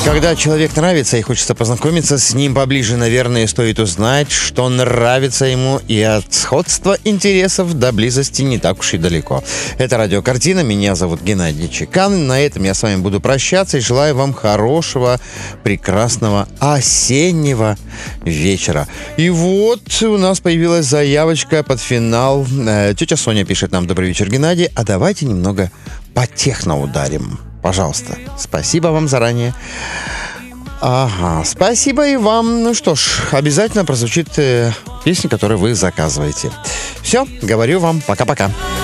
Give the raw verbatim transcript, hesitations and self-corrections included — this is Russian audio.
Когда человек нравится и хочется познакомиться с ним поближе, наверное, стоит узнать, что нравится ему, и от сходства интересов до близости не так уж и далеко. Это «Радиокартина», меня зовут Геннадий Чекан. На этом я с вами буду прощаться и желаю вам хорошего, прекрасного осеннего вечера. И вот у нас появилась заявочка под финал. Тетя Соня пишет нам: «Добрый вечер, Геннадий, а давайте немного по техно ударим. Пожалуйста». Спасибо вам заранее. Ага, спасибо и вам. Ну что ж, обязательно прозвучит э, песня, которую вы заказываете. Все, говорю вам пока-пока.